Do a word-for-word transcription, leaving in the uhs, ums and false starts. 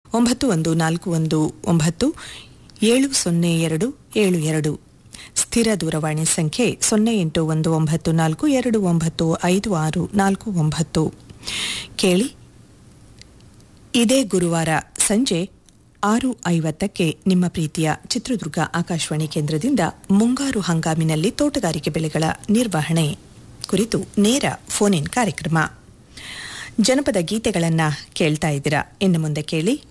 ಒಂಬತ್ತು ಒಂದು ನಾಲ್ಕು ಒಂದು ಒಂಬತ್ತು ಏಳು ಸೊನ್ನೆ ಎರಡು ಏಳು ಎರಡು. ಸ್ಥಿರ ದೂರವಾಣಿ ಸಂಖ್ಯೆ ಸೊನ್ನೆ ಎಂಟು ಒಂದು ಒಂಬತ್ತು ನಾಲ್ಕು ಎರಡು ಒಂಬತ್ತು ಐದು ಆರು ನಾಲ್ಕು ಒಂಬತ್ತು. ಕೇಳಿ, ಇದೇ ಗುರುವಾರ ಸಂಜೆ ಆರು ಐವತ್ತಕ್ಕೆ ನಿಮ್ಮ ಪ್ರೀತಿಯ ಚಿತ್ರದುರ್ಗ ಆಕಾಶವಾಣಿ ಕೇಂದ್ರದಿಂದ ಮುಂಗಾರು ಹಂಗಾಮಿನಲ್ಲಿ ತೋಟಗಾರಿಕೆ ಬೆಳೆಗಳ ನಿರ್ವಹಣೆ ಕುರಿತು ನೇರ ಫೋನ್ ಇನ್ ಕಾರ್ಯಕ್ರಮ. ಜನಪದ ಗೀತೆಗಳನ್ನು ಕೇಳ್ತಾ ಇದ್ದೀರಾ. ಇನ್ನು ಮುಂದೆ ಕೇಳಿ